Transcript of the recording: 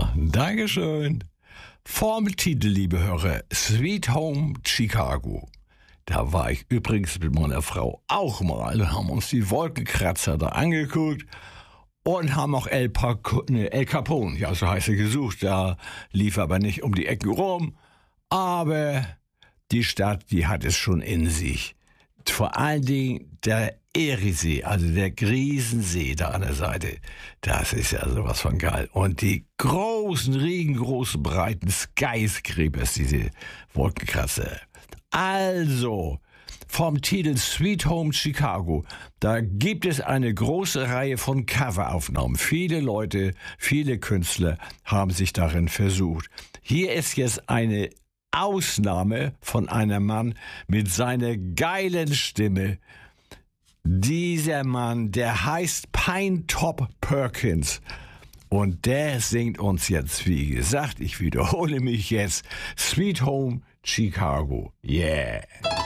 Dankeschön. Vorm Titel, liebe Hörer, Sweet Home Chicago. Da war ich übrigens mit meiner Frau auch mal, haben uns die Wolkenkratzer da angeguckt und haben auch El Capone, ja so heißt er, gesucht. Da lief aber nicht um die Ecken rum, aber die Stadt, die hat es schon in sich. Vor allen Dingen der Eriesee, also der Griesensee da an der Seite, das ist ja sowas von geil. Und die großen, riesengroßen, breiten Skyscrapers, diese Wolkenkratzer. Also, vom Titel Sweet Home Chicago, da gibt es eine große Reihe von Coveraufnahmen. Viele Leute, viele Künstler haben sich darin versucht. Hier ist jetzt eine Ausnahme von einem Mann mit seiner geilen Stimme. Dieser Mann, der heißt Pinetop Perkins. Und der singt uns jetzt, wie gesagt, ich wiederhole mich jetzt, Sweet Home Chicago. Yeah.